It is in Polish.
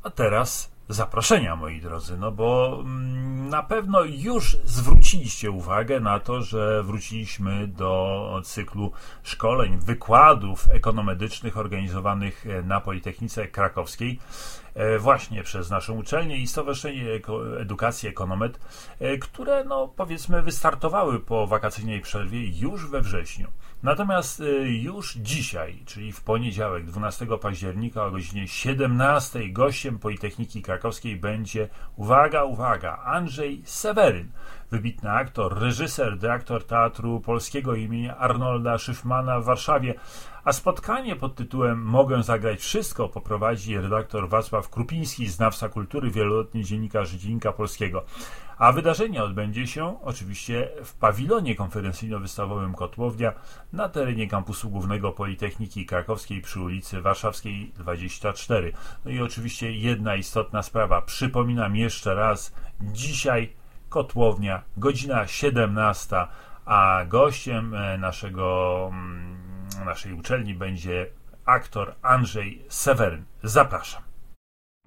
A teraz zaproszenia, moi drodzy, no bo na pewno już zwróciliście uwagę na to, że wróciliśmy do cyklu szkoleń, wykładów ekonomedycznych organizowanych na Politechnice Krakowskiej właśnie przez naszą uczelnię i Stowarzyszenie Edukacji Ekonomed, które, no powiedzmy, wystartowały po wakacyjnej przerwie już we wrześniu. Natomiast już dzisiaj, czyli w poniedziałek, 12 października o godzinie 17 gościem Politechniki Krakowskiej będzie, uwaga, Andrzej Seweryn, wybitny aktor, reżyser, dyrektor Teatru Polskiego imienia Arnolda Szyfmana w Warszawie, a spotkanie pod tytułem Mogę zagrać wszystko poprowadzi redaktor Wacław Krupiński, znawca kultury, wieloletni dziennikarz Dziennika Polskiego. A wydarzenie odbędzie się oczywiście w pawilonie konferencyjno-wystawowym Kotłownia na terenie kampusu głównego Politechniki Krakowskiej przy ulicy Warszawskiej 24. No i oczywiście jedna istotna sprawa. Przypominam jeszcze raz, dzisiaj Kotłownia, godzina 17, a gościem naszej uczelni będzie aktor Andrzej Seweryn. Zapraszam.